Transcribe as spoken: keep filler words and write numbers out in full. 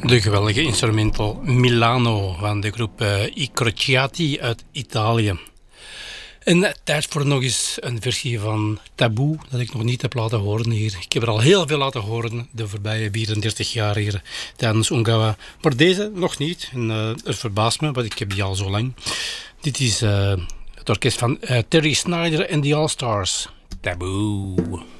De geweldige instrumental Milano van de groep uh, I Crociati uit Italië. En tijd voor nog eens een versie van Taboe dat ik nog niet heb laten horen hier. Ik heb er al heel veel laten horen de voorbije vierendertig jaar hier tijdens Ungawa. Maar deze nog niet. En, uh, het verbaast me, want ik heb die al zo lang. Dit is uh, het orkest van uh, Terry Snyder en The All Stars. Taboe.